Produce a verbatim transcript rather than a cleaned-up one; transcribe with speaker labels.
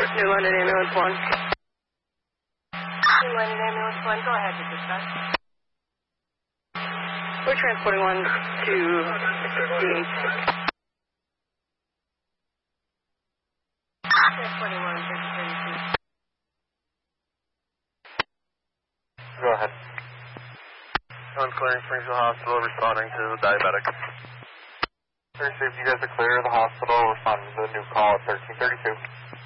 Speaker 1: New London Ambulance one.
Speaker 2: New London Ambulance one, go ahead, dispatch.
Speaker 1: We're transporting one to sixty-eight.
Speaker 2: Transporting one to thirty-two.
Speaker 3: Go ahead. One clearing Springfield Hospital, responding to the diabetic. Very safe, you guys are clear of the hospital, responding to the new call at thirteen thirty-two.